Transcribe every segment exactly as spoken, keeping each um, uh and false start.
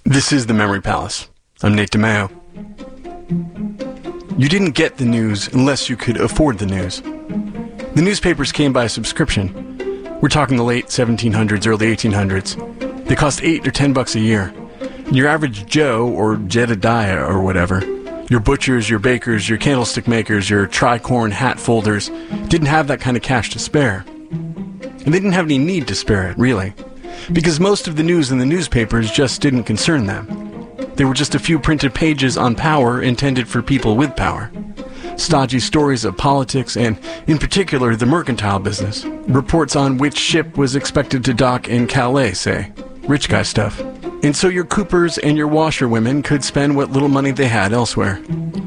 This is the Memory Palace. I'm Nate DeMeo. You didn't get the news unless you could afford the news. The newspapers came by subscription. We're talking the late seventeen hundreds, early eighteen hundreds. They cost eight or ten bucks a year. And your average Joe, or Jedediah, or whatever, your butchers, your bakers, your candlestick makers, your tricorn hat folders, didn't have that kind of cash to spare. And they didn't have any need to spare it, really. Because most of the news in the newspapers just didn't concern them. They were just a few printed pages on power intended for people with power. Stodgy stories of politics and, in particular, the mercantile business. Reports on which ship was expected to dock in Calais, say. Rich guy stuff. And so your coopers and your washerwomen could spend what little money they had elsewhere.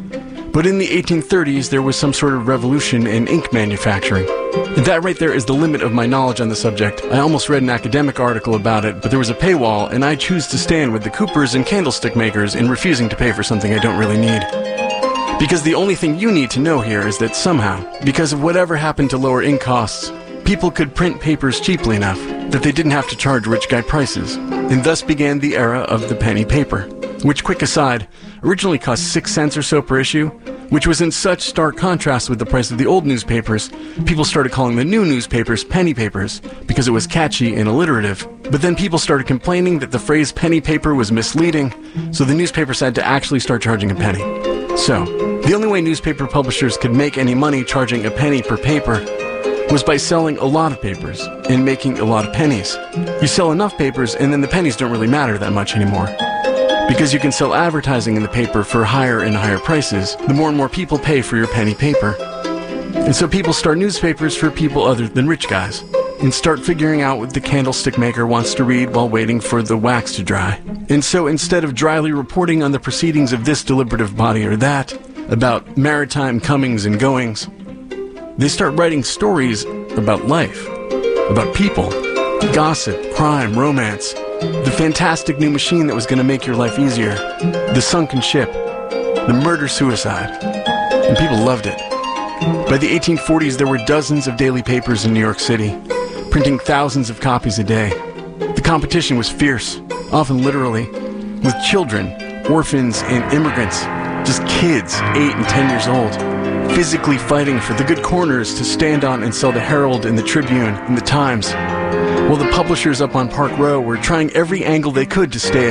But in the eighteen thirties, there was some sort of revolution in ink manufacturing. And that right there is the limit of my knowledge on the subject. I almost read an academic article about it, but there was a paywall, and I choose to stand with the coopers and candlestick makers in refusing to pay for something I don't really need. Because the only thing you need to know here is that somehow, because of whatever happened to lower ink costs, people could print papers cheaply enough that they didn't have to charge rich guy prices. And thus began the era of the penny paper, which, quick aside, originally cost six cents or so per issue, which was in such stark contrast with the price of the old newspapers, people started calling the new newspapers penny papers because it was catchy and alliterative. But then people started complaining that the phrase penny paper was misleading, so the newspapers had to actually start charging a penny. So, the only way newspaper publishers could make any money charging a penny per paper was by selling a lot of papers and making a lot of pennies. You sell enough papers and then the pennies don't really matter that much anymore. Because you can sell advertising in the paper for higher and higher prices, the more and more people pay for your penny paper. And so people start newspapers for people other than rich guys, and start figuring out what the candlestick maker wants to read while waiting for the wax to dry. And so instead of dryly reporting on the proceedings of this deliberative body or that, about maritime comings and goings, they start writing stories about life, about people, gossip, crime, romance, the fantastic new machine that was going to make your life easier, the sunken ship, the murder-suicide, and people loved it. By the eighteen forties, there were dozens of daily papers in New York City, printing thousands of copies a day. The competition was fierce, often literally, with children, orphans, and immigrants, just kids, eight and ten years old, physically fighting for the good corners to stand on and sell the Herald and the Tribune and the Times, while the publishers up on Park Row were trying every angle they could to stay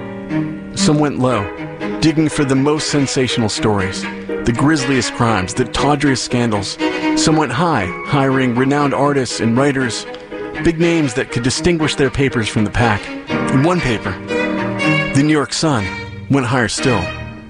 ahead. Some went low, digging for the most sensational stories, the grisliest crimes, the tawdriest scandals. Some went high, hiring renowned artists and writers, big names that could distinguish their papers from the pack. And one paper, the New York Sun, went higher still.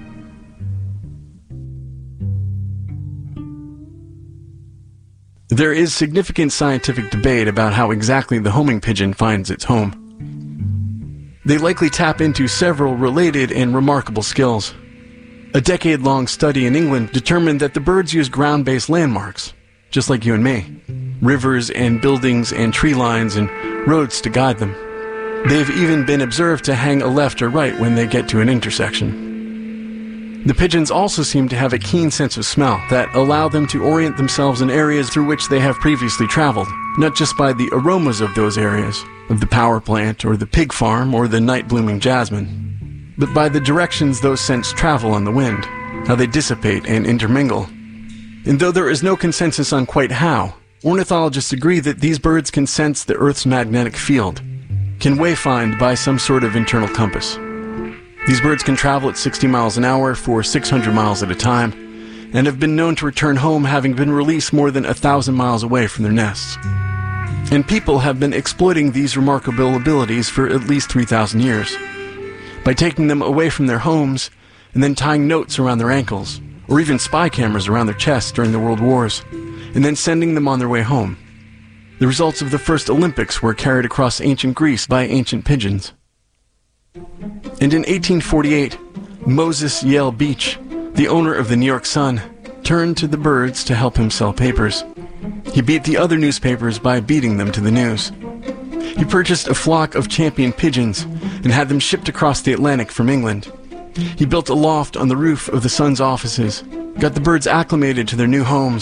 There is significant scientific debate about how exactly the homing pigeon finds its home. They likely tap into several related and remarkable skills. A decade-long study in England determined that the birds use ground-based landmarks, just like you and me. Rivers and buildings and tree lines and roads to guide them. They've even been observed to hang a left or right when they get to an intersection. The pigeons also seem to have a keen sense of smell that allow them to orient themselves in areas through which they have previously traveled, not just by the aromas of those areas, of the power plant or the pig farm or the night-blooming jasmine, but by the directions those scents travel on the wind, how they dissipate and intermingle. And though there is no consensus on quite how, ornithologists agree that these birds can sense the Earth's magnetic field, can wayfind by some sort of internal compass. These birds can travel at sixty miles an hour for six hundred miles at a time, and have been known to return home having been released more than a thousand miles away from their nests. And people have been exploiting these remarkable abilities for at least three thousand years, by taking them away from their homes and then tying notes around their ankles, or even spy cameras around their chests during the World Wars, and then sending them on their way home. The results of the first Olympics were carried across ancient Greece by ancient pigeons. And in eighteen forty-eight, Moses Yale Beach, the owner of the New York Sun, turned to the birds to help him sell papers. He beat the other newspapers by beating them to the news. He purchased a flock of champion pigeons and had them shipped across the Atlantic from England. He built a loft on the roof of the Sun's offices, got the birds acclimated to their new homes,